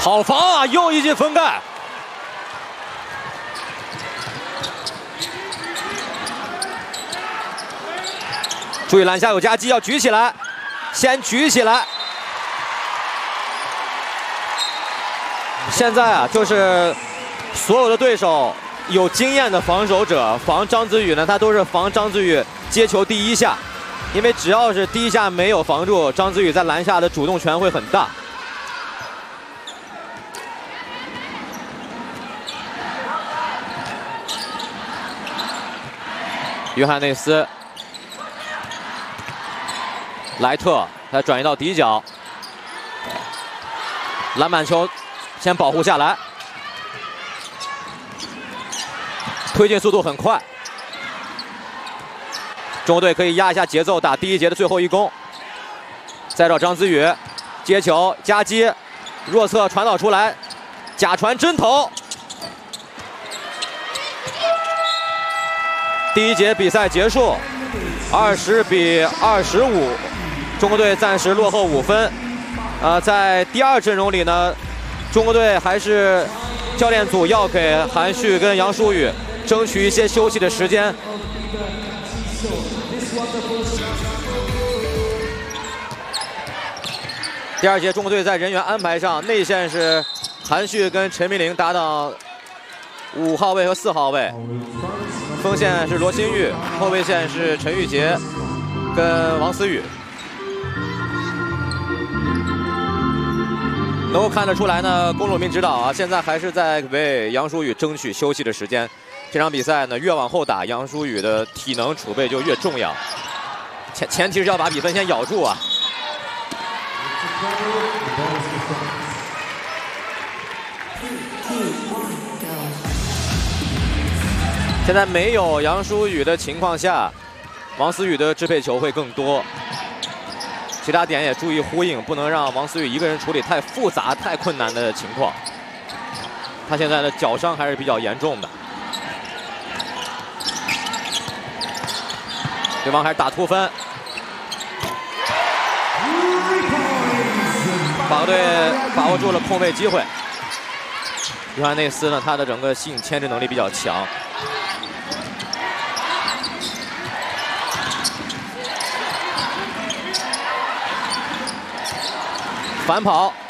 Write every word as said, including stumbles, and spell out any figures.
好防啊！又一记封盖。注意篮下有夹击，要举起来，先举起来。现在啊，就是所有的对手有经验的防守者防张子宇呢，他都是防张子宇接球第一下，因为只要是第一下没有防住，张子宇在篮下的主动权会很大。约翰内斯。 莱特，他转移到底角，篮板球先保护下来，推进速度很快，中国队可以压一下节奏，打第一节的最后一攻。再找张子宇，接球夹击，弱侧传导出来，假传真投。第一节比赛结束，二十比二十五。 中国队暂时落后五分，呃，在第二阵容里呢，中国队还是教练组要给韩旭跟杨舒宇争取一些休息的时间。第二节中国队在人员安排上，内线是韩旭跟陈明玲搭档五号位和四号位，锋线是罗新玉，后卫线是陈玉杰跟王思雨。 能够看得出来呢，龚鲁明指导啊，现在还是在为杨舒宇争取休息的时间。这场比赛呢，越往后打，杨舒宇的体能储备就越重要。前前提是要把比分先咬住啊。现在没有杨舒宇的情况下，王思雨的支配球会更多。 其他点也注意呼应，不能让王思雨一个人处理太复杂、太困难的情况。他现在的脚伤还是比较严重的。对方还是打突分，法国队把握住了控卫机会。约翰内斯呢，他的整个吸引牵制能力比较强。 反跑，